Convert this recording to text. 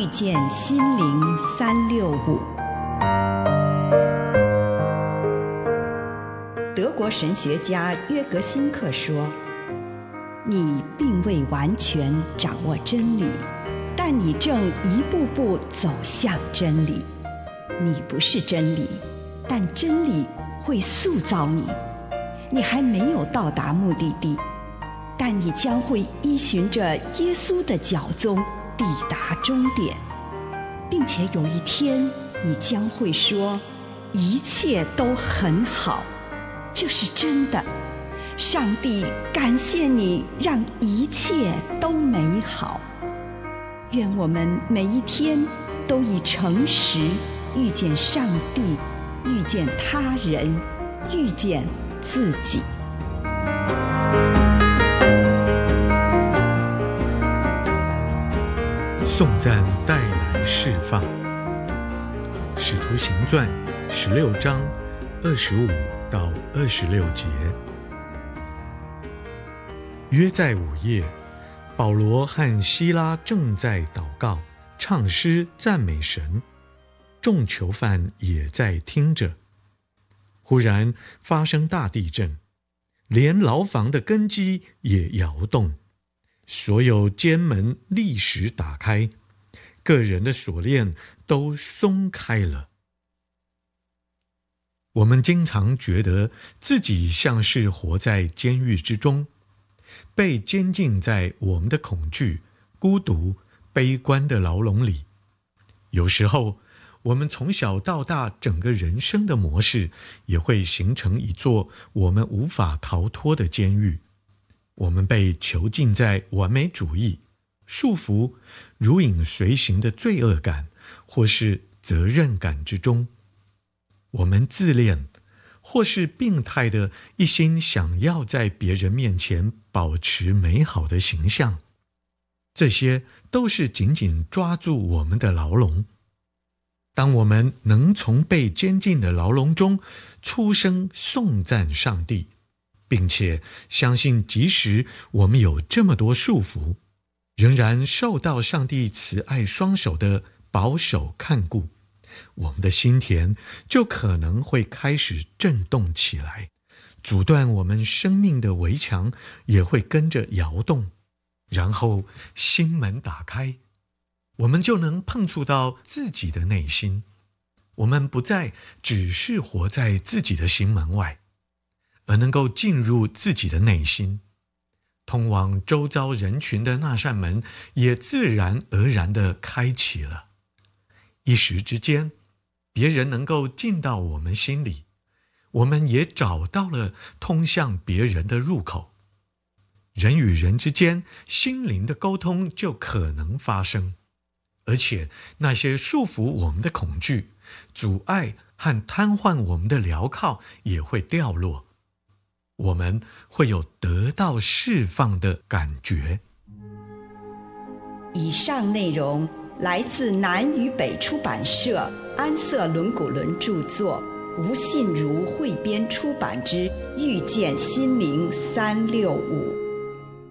见心灵365。德国神学家约格辛克说，你并未完全掌握真理，但你正一步步走向真理。你不是真理，但真理会塑造你。你还没有到达目的地，但你将会依循着耶稣的脚踪抵达终点，并且有一天你将会说，一切都很好。这是真的。上帝感谢你，让一切都美好。愿我们每一天都以诚实遇见上帝，遇见他人，遇见自己。 颂赞带来释放。使徒行传16章25到26节。约在午夜，保罗和希拉正在祷告、唱诗赞美神，众囚犯也在听着。忽然发生大地震，连牢房的根基也摇动，所有监门立时打开，个人的锁链都松开了。我们经常觉得自己像是活在监狱之中，被监禁在我们的恐惧、孤独、悲观的牢笼里。有时候我们从小到大整个人生的模式也会形成一座我们无法逃脱的监狱。我们被囚禁在完美主义、束缚、如影随形的罪恶感或是责任感之中。我们自恋，或是病态的一心想要在别人面前保持美好的形象。这些都是紧紧抓住我们的牢笼。当我们能从被监禁的牢笼中出声颂赞上帝，并且相信即使我们有这么多束缚，仍然受到上帝慈爱双手的保守看顾，我们的心田就可能会开始震动起来，阻断我们生命的围墙也会跟着摇动，然后心门打开，我们就能碰触到自己的内心。我们不再只是活在自己的心门外，而能够进入自己的内心，通往周遭人群的那扇门也自然而然地开启了。一时之间，别人能够进到我们心里，我们也找到了通向别人的入口。人与人之间心灵的沟通就可能发生，而且那些束缚我们的恐惧、阻碍和瘫痪我们的镣铐也会掉落，我们会有得到释放的感觉。 以上内容来自南与北出版社安瑟伦古伦著作，吴信如汇编出版之《遇见心灵365》。